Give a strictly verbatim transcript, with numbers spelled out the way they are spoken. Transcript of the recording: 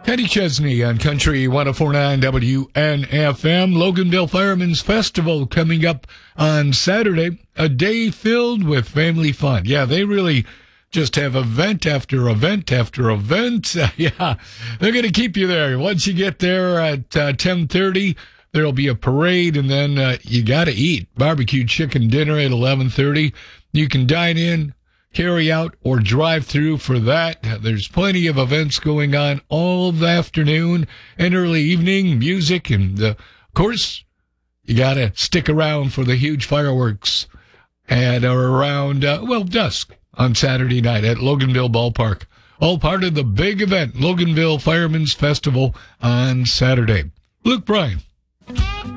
Kenny Chesney on Country one oh four point nine W N F M. Loganville Firemen's Festival coming up on Saturday. A day filled with family fun. Yeah, they really just have event after event after event. Yeah, they're going to keep you there. Once you get there at uh, ten thirty, there'll be a parade, and then uh, you got to eat. Barbecue chicken dinner at eleven thirty. You can dine in, carry out, or drive through for that. There's plenty of events going on all the afternoon and early evening, music, and uh, of course, you got to stick around for the huge fireworks at around, uh, well, dusk on Saturday night at Loganville Ballpark. All part of the big event, Loganville Firemen's Festival on Saturday. Luke Bryan.